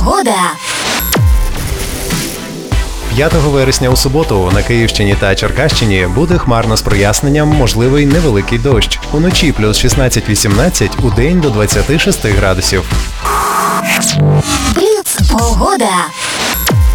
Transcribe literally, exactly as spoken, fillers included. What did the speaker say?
Погода. п'ятого вересня у суботу на Київщині та Черкащині буде хмарно з проясненням, можливий невеликий дощ. Уночі плюс шістнадцять-вісімнадцять, удень до двадцяти шести градусів. Бліц. Погода.